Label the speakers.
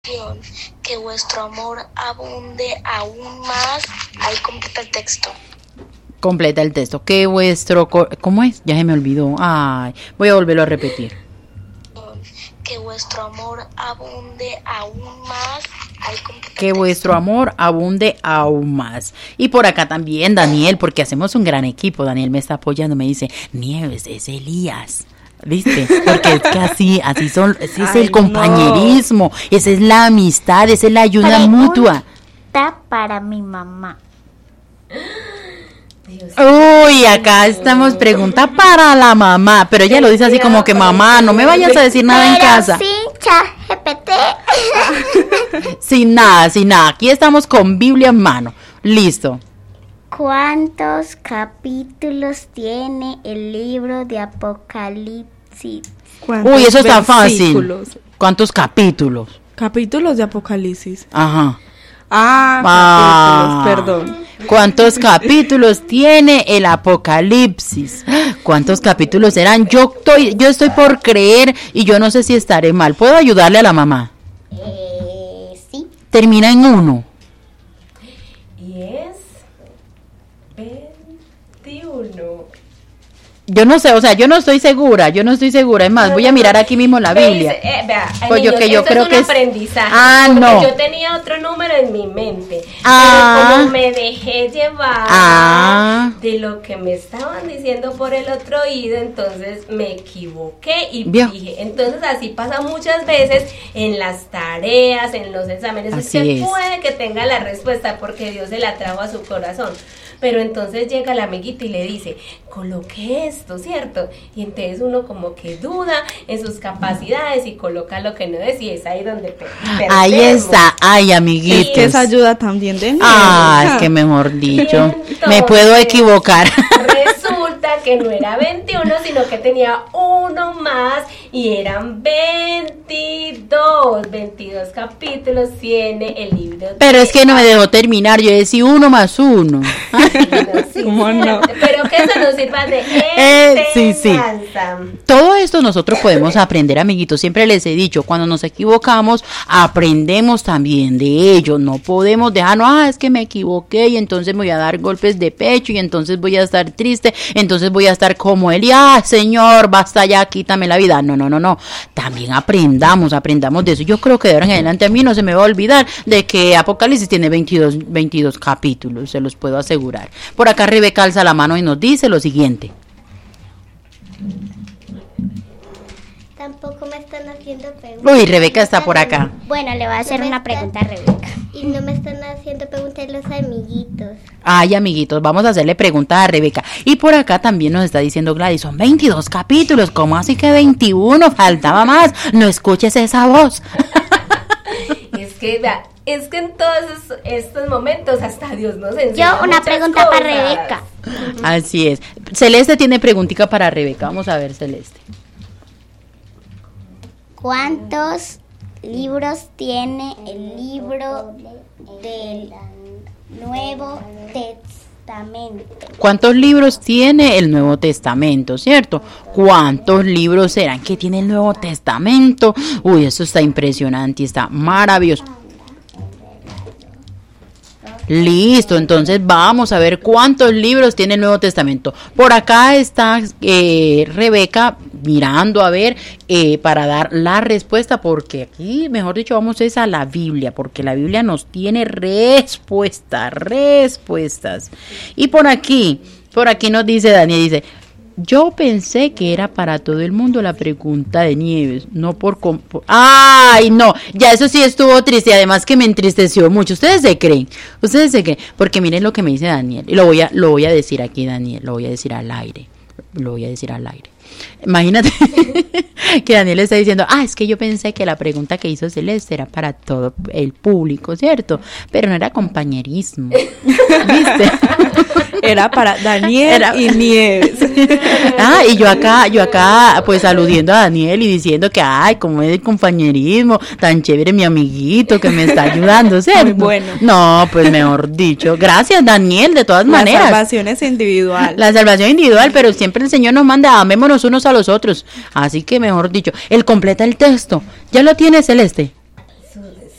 Speaker 1: Que vuestro amor abunde aún más. Ahí completa el texto.
Speaker 2: Completa el texto. Que vuestro... ¿Cómo es? Ya se me olvidó. Ay, voy a volverlo a repetir.
Speaker 1: Que vuestro amor abunde aún más. Ahí completa
Speaker 2: que
Speaker 1: el texto.
Speaker 2: vuestro amor abunde aún más. Y por acá también, Daniel, porque hacemos un gran equipo. Daniel me está apoyando, me dice, Nieves, es Elías. ¿Viste? Porque es que así son, ese es el compañerismo, esa es la amistad, esa es la ayuda mutua.
Speaker 3: Pregunta para mi mamá.
Speaker 2: Uy, acá estamos, pregunta para la mamá, pero ella lo dice así como que mamá, no me vayas a decir nada en casa.
Speaker 3: Sin ChatGPT.
Speaker 2: Sin nada, aquí estamos con Biblia en mano, listo.
Speaker 3: ¿Cuántos capítulos tiene el libro de Apocalipsis?
Speaker 2: Uy, eso está
Speaker 4: versículos?
Speaker 2: fácil. ¿Cuántos capítulos?
Speaker 4: Capítulos de Apocalipsis.
Speaker 2: Ajá.
Speaker 4: Capítulos, perdón.
Speaker 2: ¿Cuántos capítulos tiene el Apocalipsis? ¿Cuántos capítulos serán? Yo estoy por creer y yo no sé si estaré mal. ¿Puedo ayudarle a la mamá?
Speaker 3: Sí.
Speaker 2: Termina en 1.
Speaker 5: Y es 21.
Speaker 2: Yo no sé, o sea, yo no estoy segura. Es más, voy a mirar aquí mismo la Biblia.
Speaker 5: Vea,
Speaker 2: Pues
Speaker 5: niños,
Speaker 2: yo
Speaker 5: esto
Speaker 2: creo
Speaker 5: es
Speaker 2: que
Speaker 5: un
Speaker 2: es...
Speaker 5: aprendizaje. Porque
Speaker 2: no.
Speaker 5: yo tenía otro número en mi mente.
Speaker 2: Ah.
Speaker 5: Pero como me dejé llevar de lo que me estaban diciendo por el otro oído, entonces me equivoqué y dije. Entonces así pasa muchas veces en las tareas, en los exámenes. Usted puede que tenga la respuesta porque Dios se la trajo a su corazón. Pero entonces llega la amiguita y le dice, coloque esto, ¿cierto? Y entonces uno como que duda en sus capacidades y coloca lo que no es, y es ahí donde perdemos.
Speaker 2: Ahí está, ay, amiguitos.
Speaker 4: Es que esa ayuda también de mí.
Speaker 2: Es que mejor dicho, entonces, me puedo equivocar.
Speaker 5: Resulta que no era 21, sino que tenía uno más y eran 22 capítulos tiene el libro.
Speaker 2: Pero es que no me dejó terminar, yo decía 1 más 1.
Speaker 4: ¿Cómo no?
Speaker 5: Pero que eso nos sirva de enseñanza.
Speaker 2: Todo esto nosotros podemos aprender, amiguitos. Siempre les he dicho, cuando nos equivocamos, aprendemos también de ello. No podemos dejarnos, es que me equivoqué y entonces me voy a dar golpes de pecho y entonces voy a estar triste, entonces voy a estar como él y, Señor, basta ya, quítame la vida. No. También aprendamos de eso. Yo creo que de ahora en adelante a mí no se me va a olvidar de que Apocalipsis tiene 22 capítulos, se los puedo asegurar. Por acá Rebeca alza la mano y nos dice lo siguiente.
Speaker 6: Tampoco me están haciendo preguntas.
Speaker 2: Uy, Rebeca está por acá.
Speaker 3: Bueno, le voy a hacer una pregunta a Rebeca.
Speaker 6: Y no me están haciendo preguntas los amiguitos.
Speaker 2: Ay, amiguitos, vamos a hacerle preguntas a Rebeca. Y por acá también nos está diciendo Gladys, son 22 capítulos, ¿cómo así que 21? Faltaba más, no escuches esa voz.
Speaker 5: Es que en todos estos momentos hasta Dios nos enseña.
Speaker 3: Yo una pregunta para Rebeca.
Speaker 2: Así es. Celeste tiene preguntita para Rebeca. Vamos a ver, Celeste.
Speaker 3: ¿Cuántos libros tiene el libro del Nuevo Testamento?
Speaker 2: ¿Cuántos libros tiene el Nuevo Testamento, cierto? ¿Cuántos libros serán que tiene el Nuevo Testamento? Uy, eso está impresionante y está maravilloso. Listo, entonces vamos a ver cuántos libros tiene el Nuevo Testamento. Por acá está Rebeca mirando a ver para dar la respuesta, porque aquí, mejor dicho, vamos a la Biblia, porque la Biblia nos tiene respuestas. Y por aquí nos dice Daniel, dice, yo pensé que era para todo el mundo la pregunta de Nieves, no por... ¡Ay, no! Ya eso sí estuvo triste, además que me entristeció mucho. ¿Ustedes se creen? Porque miren lo que me dice Daniel, y lo voy a decir aquí, Daniel, lo voy a decir al aire. Imagínate que Daniel está diciendo, es que yo pensé que la pregunta que hizo Celeste era para todo el público, ¿cierto? Pero no era compañerismo, ¿viste?
Speaker 4: Era para Daniel y Nieves.
Speaker 2: Y yo acá pues aludiendo a Daniel y diciendo que como es el compañerismo, tan chévere mi amiguito que me está ayudando, ¿cierto?
Speaker 4: Muy bueno.
Speaker 2: No, pues mejor dicho, gracias Daniel, de todas maneras.
Speaker 4: La salvación es individual.
Speaker 2: La salvación individual, pero siempre el Señor nos manda, amémonos unos a los otros. Así que mejor dicho, él completa el texto. ¿Ya lo tiene, Celeste?